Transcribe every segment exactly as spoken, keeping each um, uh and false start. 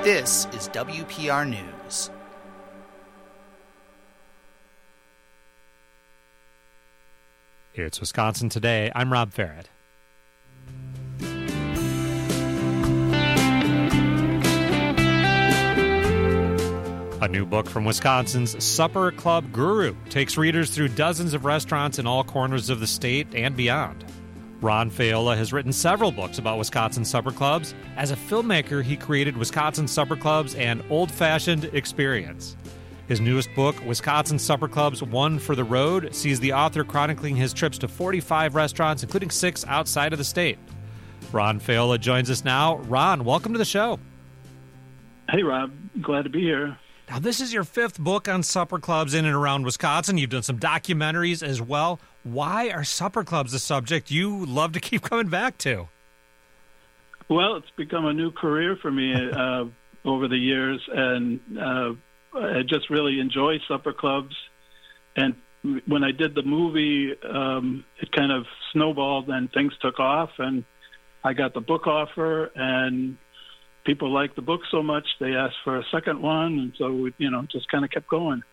This is W P R News. It's Wisconsin Today. I'm Rob Farrett. A new book from Wisconsin's Supper Club Guru takes readers through dozens of restaurants in all corners of the state and beyond. Ron Faiola has written several books about Wisconsin supper clubs. As a filmmaker, he created Wisconsin Supper Clubs and Old-Fashioned Experience. His newest book, Wisconsin Supper Clubs, One for the Road, sees the author chronicling his trips to forty-five restaurants, including six outside of the state. Ron Faiola joins us now. Ron, welcome to the show. Hey, Rob. Glad to be here. Now, this is your fifth book on supper clubs in and around Wisconsin. You've done some documentaries as well. Why are supper clubs a subject you love to keep coming back to? Well, it's become a new career for me uh, over the years, and uh, I just really enjoy supper clubs. And when I did the movie, um, it kind of snowballed and things took off, and I got the book offer, and people liked the book so much they asked for a second one, and so we, you know, just kind of kept going.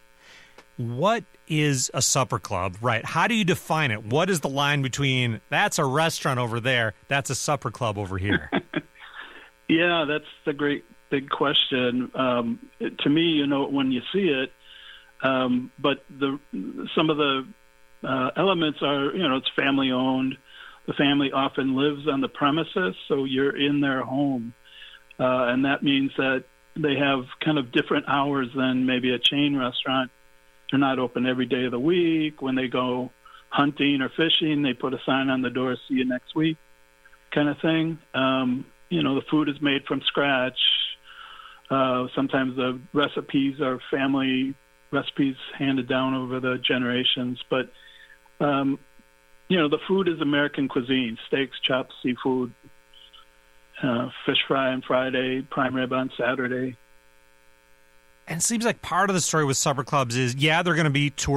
What is a supper club, right? How do you define it? What is the line between that's a restaurant over there, that's a supper club over here? Yeah, that's the great big question. Um, it, to me, you know, when you see it, um, but the some of the uh, elements are, you know, it's family owned. The family often lives on the premises, so you're in their home. Uh, and that means that they have kind of different hours than maybe a chain restaurant. They're not open every day of the week. When they go hunting or fishing, they put a sign on the door, see you next week, kind of thing. Um, you know, the food is made from scratch. Uh, sometimes the recipes are family recipes handed down over the generations. But, um, you know, the food is American cuisine, steaks, chops, seafood, uh, fish fry on Friday, prime rib on Saturday. And it seems like part of the story with supper clubs is, yeah, they're going to be tour